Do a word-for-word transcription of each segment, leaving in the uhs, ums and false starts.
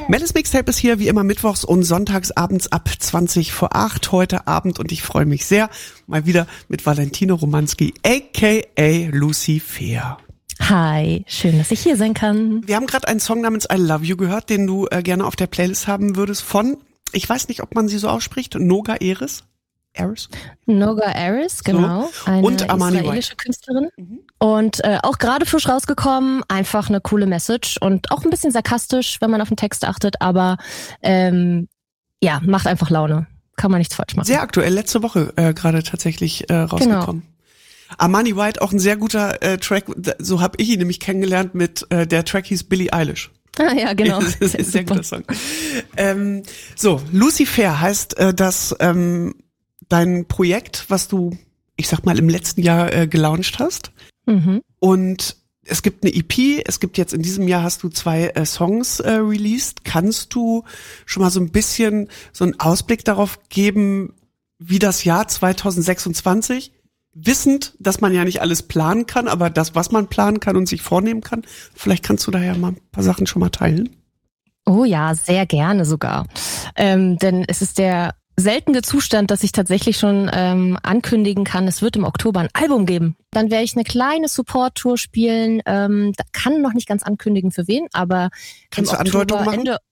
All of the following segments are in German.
Melis Mixtape ist hier wie immer mittwochs und sonntags abends ab zwanzig vor acht heute Abend und ich freue mich sehr, mal wieder mit Valentino Romanski, aka Lucy Fair. Hi, schön, dass ich hier sein kann. Wir haben gerade einen Song namens I Love You gehört, den du äh, gerne auf der Playlist haben würdest von, ich weiß nicht, ob man sie so ausspricht, Noga Eris. Eris? Noga Eris, genau. So. Eine und Amani israelische White. Künstlerin. Mhm. Und äh, auch gerade frisch rausgekommen, einfach eine coole Message und auch ein bisschen sarkastisch, wenn man auf den Text achtet, aber ähm, ja, macht einfach Laune. Kann man nichts falsch machen. Sehr aktuell, letzte Woche äh, gerade tatsächlich äh, rausgekommen. Genau. Amani White, auch ein sehr guter äh, Track, so habe ich ihn nämlich kennengelernt mit, äh, der Track hieß Billie Eilish. Ah ja, genau. Das ist ein sehr guter Song. Ähm, so, Lucy Fair heißt äh, das ähm, dein Projekt, was du, ich sag mal, im letzten Jahr äh, gelauncht hast. Mhm. Und es gibt eine E P, es gibt jetzt in diesem Jahr hast du zwei äh, Songs äh, released. Kannst du schon mal so ein bisschen so einen Ausblick darauf geben, wie das Jahr zwanzig sechsundzwanzig, wissend, dass man ja nicht alles planen kann, aber das, was man planen kann und sich vornehmen kann, vielleicht kannst du da ja mal ein paar Sachen schon mal teilen. Oh ja, sehr gerne sogar. Ähm, denn es ist der seltene Zustand, dass ich tatsächlich schon ähm, ankündigen kann, es wird im Oktober ein Album geben. Dann werde ich eine kleine Support-Tour spielen. Ähm, da kann noch nicht ganz ankündigen, für wen, aber kannst im du Oktober, Andeutung machen?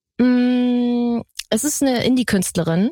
Ende, mh, es ist eine Indie-Künstlerin,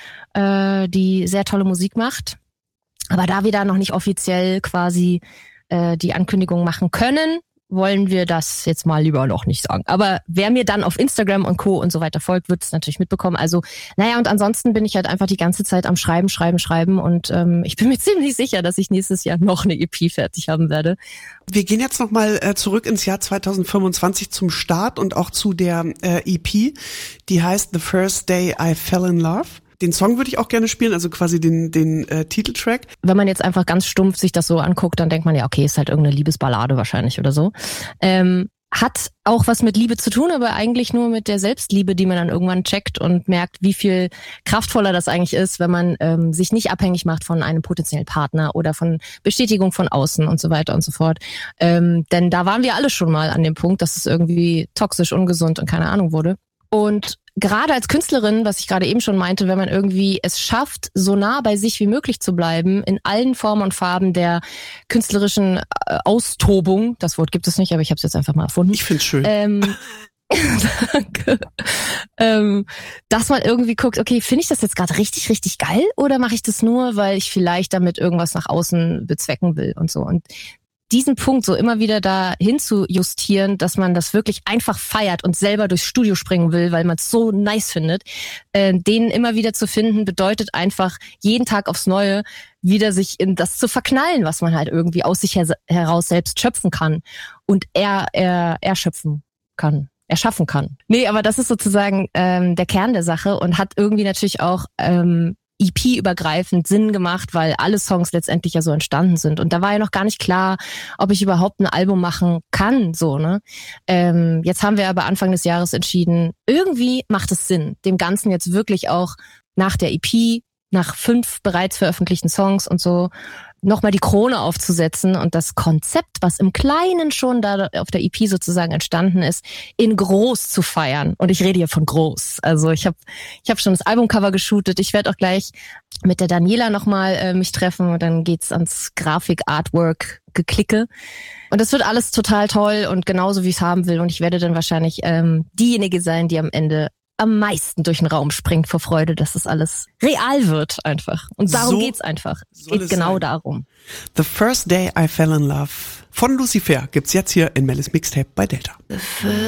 äh, die sehr tolle Musik macht. Aber da wir da noch nicht offiziell quasi äh, die Ankündigung machen können, wollen wir das jetzt mal lieber noch nicht sagen. Aber wer mir dann auf Instagram und Co. und so weiter folgt, wird es natürlich mitbekommen. Also, naja, und ansonsten bin ich halt einfach die ganze Zeit am Schreiben, Schreiben, Schreiben und ähm, ich bin mir ziemlich sicher, dass ich nächstes Jahr noch eine E P fertig haben werde. Wir gehen jetzt nochmal äh, zurück ins Jahr zwanzig fünfundzwanzig zum Start und auch zu der äh, E P, die heißt The First Day I Fell in Love. Den Song würde ich auch gerne spielen, also quasi den den äh, Titeltrack. Wenn man jetzt einfach ganz stumpf sich das so anguckt, dann denkt man ja, okay, ist halt irgendeine Liebesballade wahrscheinlich oder so. Ähm, hat auch was mit Liebe zu tun, aber eigentlich nur mit der Selbstliebe, die man dann irgendwann checkt und merkt, wie viel kraftvoller das eigentlich ist, wenn man ähm, sich nicht abhängig macht von einem potenziellen Partner oder von Bestätigung von außen und so weiter und so fort. Ähm, denn da waren wir alle schon mal an dem Punkt, dass es irgendwie toxisch, ungesund und keine Ahnung wurde. Und gerade als Künstlerin, was ich gerade eben schon meinte, wenn man irgendwie es schafft, so nah bei sich wie möglich zu bleiben, in allen Formen und Farben der künstlerischen äh, Austobung, das Wort gibt es nicht, aber ich habe es jetzt einfach mal erfunden. Ich find's schön. Ähm, danke. Ähm, dass man irgendwie guckt, okay, finde ich das jetzt gerade richtig, richtig geil oder mache ich das nur, weil ich vielleicht damit irgendwas nach außen bezwecken will und so. Und diesen Punkt so immer wieder da hinzujustieren, dass man das wirklich einfach feiert und selber durchs Studio springen will, weil man es so nice findet, äh, den immer wieder zu finden, bedeutet einfach jeden Tag aufs Neue wieder sich in das zu verknallen, was man halt irgendwie aus sich her- heraus selbst schöpfen kann und er, er, erschöpfen kann. erschaffen kann. Nee, aber das ist sozusagen ähm, der Kern der Sache und hat irgendwie natürlich auch ähm, E P-übergreifend Sinn gemacht, weil alle Songs letztendlich ja so entstanden sind. Und da war ja noch gar nicht klar, ob ich überhaupt ein Album machen kann, so, ne? Ähm, jetzt haben wir aber Anfang des Jahres entschieden, irgendwie macht es Sinn, dem Ganzen jetzt wirklich auch nach der E P, nach fünf bereits veröffentlichten Songs und so, nochmal die Krone aufzusetzen und das Konzept, was im Kleinen schon da auf der E P sozusagen entstanden ist, in groß zu feiern. Und ich rede hier von groß. Also ich habe ich hab schon das Albumcover geshootet. Ich werde auch gleich mit der Daniela nochmal äh, mich treffen und dann geht's ans Grafik-Artwork-Geklicke. Und das wird alles total toll und genauso, wie ich es haben will. Und ich werde dann wahrscheinlich ähm, diejenige sein, die am Ende am meisten durch den Raum springt vor Freude, dass das alles real wird einfach. Und darum so geht's einfach. Es geht genau sein. darum. The First Day I Fell in Love von Lucy Fair gibt's jetzt hier in Melis Mixtape bei Delta.